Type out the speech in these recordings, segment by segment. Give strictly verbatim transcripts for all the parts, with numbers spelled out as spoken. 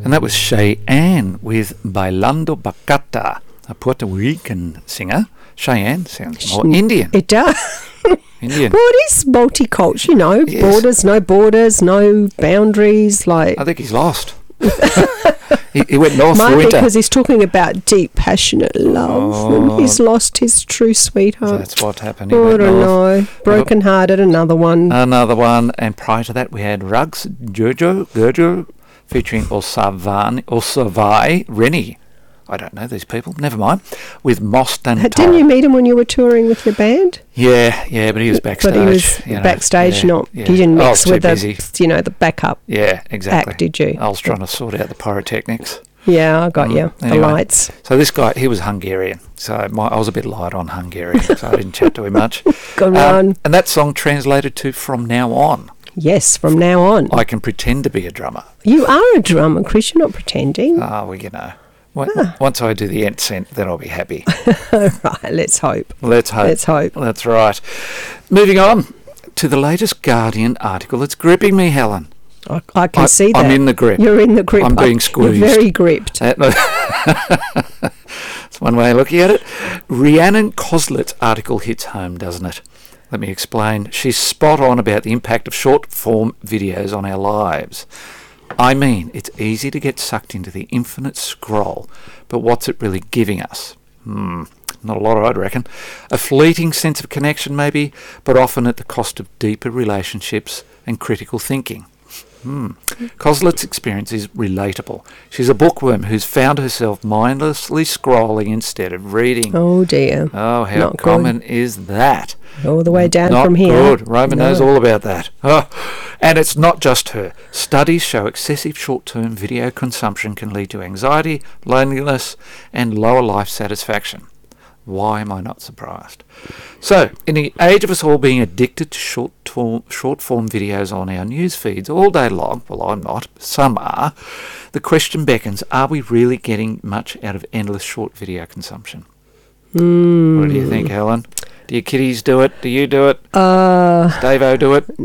And that was Cheyenne with Bailando Bachata, a Puerto Rican singer. Cheyenne sounds more Indian. It does. Indian. Well, it is multicultural, you know, Yes. borders, no borders, no boundaries. Like, I think he's lost. he, he went north might for be winter. because he's talking about deep, passionate love, Oh. and he's lost his true sweetheart. That's what happened. He Oh, I went don't north. know. Broken hearted, another one. Another one, and prior to that we had Rugs Jojo Gerjo featuring Osavani Osavai Rennie. I don't know these people. Never mind. With Moss and Ha- Didn't you meet him when you were touring with your band? Yeah, yeah, but he was backstage. But he was you know, backstage, yeah, not yeah. he didn't I mix was with too the busy. you know the backup Yeah, exactly. act, did you? I was trying to sort out the pyrotechnics. Yeah, I got Mm, you. The anyway. lights. So this guy, he was Hungarian. So my, I was a bit light on Hungarian, so I didn't chat to him much. Good Um, one. and that song translated to From Now On. Yes, from now on. I can pretend to be a drummer. You are a drummer, Chris. You're not pretending. Ah, well, you know. Wa- Ah. Once I do the accent, then I'll be happy. Right, let's hope. Let's hope. Let's hope. That's right. Moving on to the latest Guardian article. It's gripping me, Helen. I, I can I- see that. I'm in the grip. You're in the grip. I'm being squeezed. You're very gripped. That- That's one way of looking at it. Rhiannon Coslet's article hits home, doesn't it? Let me explain. She's spot on about the impact of short-form videos on our lives. I mean, it's easy to get sucked into the infinite scroll, but what's it really giving us? Hmm, not a lot, I'd reckon. A fleeting sense of connection, maybe, but often at the cost of deeper relationships and critical thinking. Hmm. Coslet's experience is relatable. She's a bookworm who's found herself mindlessly scrolling instead of reading. Oh dear. Oh, how Not good. common is that? All the way down Not from here. good. Roman No. knows all about that. Oh. And it's not just her. Studies show excessive short-term video consumption can lead to anxiety, loneliness, and lower life satisfaction. Why am I not surprised? So, in the age of us all being addicted to short form, short form videos on our news feeds all day long, well, I'm not, some are, the question beckons, are we really getting much out of endless short video consumption? Mm. What do you think, Helen? Do your kiddies do it? Do you do it? Uh, Dave-O do it?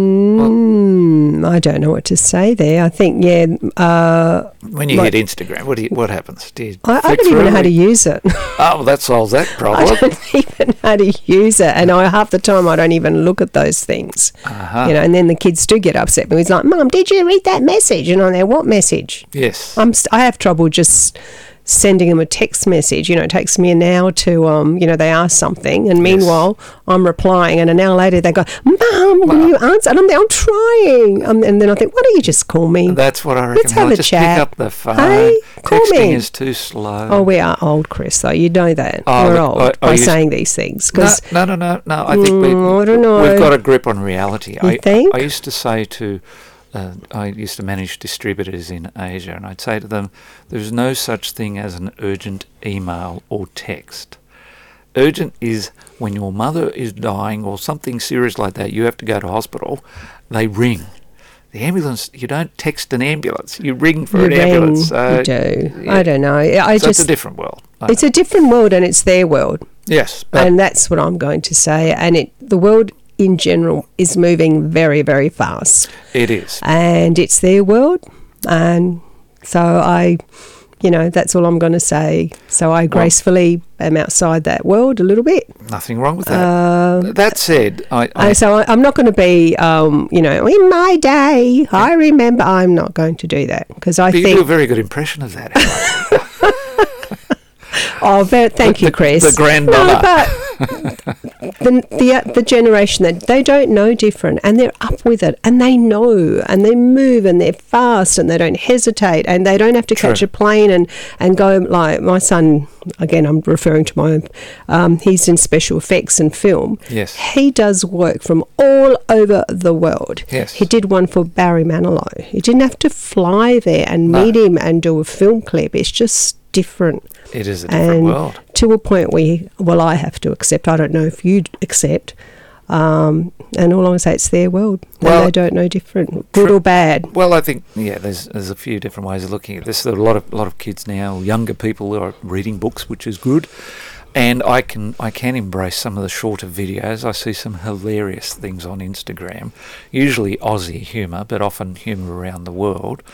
mm, I don't know what to say there. I think, yeah. Uh, When you Like- hit Instagram, what do you, what happens? Do you I, I flick don't even through know how it? to use it. Oh, well, that solves that I problem. don't even know how to use it, and I half the time I don't even look at those things. Uh-huh. You know, and then the kids do get upset. But he's like, "Mum, did you read that message?" And I'm there, "What message?" Yes. I'm st- I have trouble just sending them a text message. You know, it takes me an hour to, um, you know, they ask something, and meanwhile I'm replying, and an hour later they go, "Mum, will you answer?" And I'm there, I'm trying, um, and then I think, why don't you just call me? That's what I reckon. Let's have Helen. a Just chat. pick up the phone. Hey, call Texting me. is too slow. Oh, we are old, Chris, though. You know that. Oh, We're look, old I- I by used- saying these things. no, 'Cause no, no, no, no. I think we, Mm, I don't know. we've got a grip on reality. You I, think? I used to say to, uh, I used to manage distributors in Asia, and I'd say to them, there's no such thing as an urgent email or text. Urgent is when your mother is dying or something serious like that, you have to go to hospital, they ring. The ambulance, you don't text an ambulance, you ring for you an ring, ambulance. So, you do. yeah. I don't know. I so just. it's a different world. I It's know. a different world, and it's their world. Yes, but And that's what I'm going to say. And it, the world in general is moving very, very fast. it is. And it's their world. And so I, you know, that's all I'm going to say. So I gracefully am outside that world a little bit. Nothing wrong with that. Um, that said, I, I And so I, I'm not going to be, um, you know, in my day, I remember. I'm not going to do that because I but you think. do a very good impression of that. Helen. Oh, very, thank The- you, Chris. the grandmother. No, but the, the the generation that they don't know different, and they're up with it, and they know, and they move, and they're fast, and they don't hesitate, and they don't have to catch True. a plane and and go like my son. Again, I'm referring to my. Um, he's in special effects and film. Yes. He does work from all over the world. Yes. He did one for Barry Manilow. He didn't have to fly there and No. meet him and do a film clip. It's just different. It is a different And world. to a point where, well, I have to accept. I don't know if you accept. Um, and all I'm going to say, it's their world. And Well, they don't know different, good true. or bad. Well, I think yeah, there's there's a few different ways of looking at this. There are a lot of lot of kids now, younger people, who are reading books, which is good. And I can I can embrace some of the shorter videos. I see some hilarious things on Instagram, usually Aussie humour, but often humour around the world.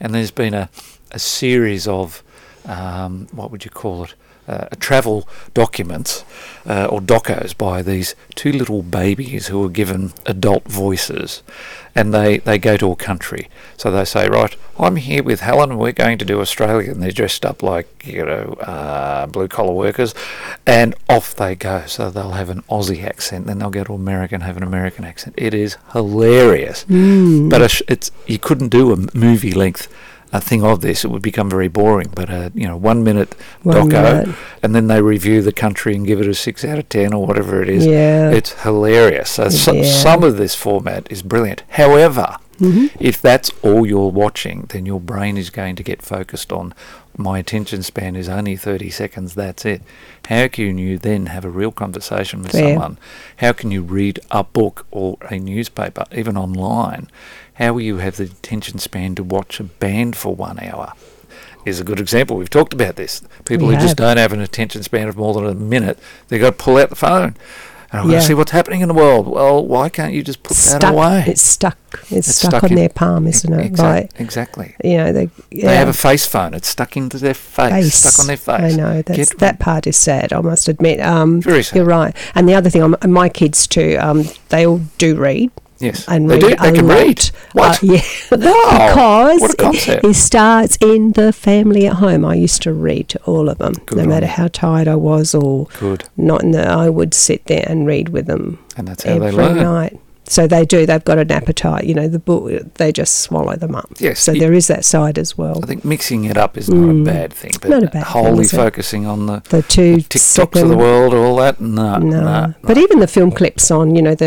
and there's been a, a series of, um, what would you call it, uh, travel documents uh, or docos by these two little babies who are given adult voices, and they, they go to a country. So they say, right, I'm here with Helen, and we're going to do Australia, and they're dressed up like, you know, uh, blue-collar workers, and off they go. So they'll have an Aussie accent, then they'll go to America and have an American accent. It is hilarious. Mm. But it's, it's you couldn't do a movie-length a thing of this. It would become very boring. But a you know one minute One doco, minute. and then they review the country and give it a six out of ten or whatever it is. Yeah. It's hilarious. So some, Yeah. some of this format is brilliant. However, Mhm. if that's all you're watching, then your brain is going to get focused on, my attention span is only thirty seconds, that's it. How can you then have a real conversation with Fair. someone? How can you read a book or a newspaper, even online? How will you have the attention span to watch a band for one hour? Is a good example. We've talked about this. People We who just have. don't have an attention span of more than a minute, they've got to pull out the phone. And I'm going Yeah. to see what's happening in the world. Well, why can't you just put that Stuck. away? It's stuck. It's, It's stuck, stuck on in- their palm, isn't it? Exact- Like, exactly. you know, they, yeah. They have a face phone. It's stuck into their face, face. stuck on their face. I know that's, Get- that part is sad. I must admit. Um, Very sad. You're right. And the other thing, um, my kids too. Um, they all do read. Yes, And they read do. a They can lot. read. What? Uh, yeah. Wow. Because What a concept. It, it starts in the family at home. I used to read to all of them, Good no on matter you. how tired I was or Good. not. In the, I would sit there and read with them And that's how every they learn. night. So they do. They've got an appetite. You know, the book. They just swallow them up. Yes, So it- there is that side as well. I think mixing it up is not a Mm. bad thing, but Not a bad thing, wholly is it? focusing on the, The two the TikToks second, of the world, all that, no, no. no, But even the film clips on, you know, the